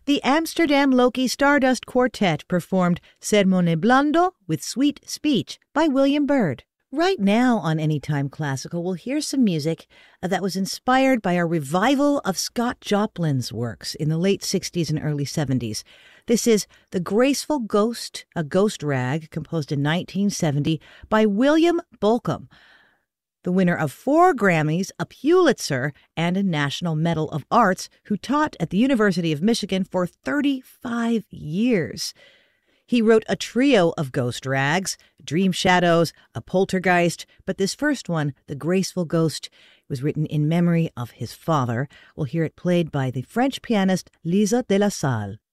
The Amsterdam Loki Stardust Quartet performed Sermone Blando with Sweet Speech by William Byrd. Right now on Anytime Classical, we'll hear some music that was inspired by a revival of Scott Joplin's works in the late 60s and early 70s. This is The Graceful Ghost, a ghost rag composed in 1970 by William Bolcom, the winner of 4 Grammys, a Pulitzer, and a National Medal of Arts, who taught at the University of Michigan for 35 years. He wrote a trio of ghost rags, Dream Shadows, a Poltergeist, but this first one, The Graceful Ghost, was written in memory of his father. We'll hear it played by the French pianist Lisa de la Salle.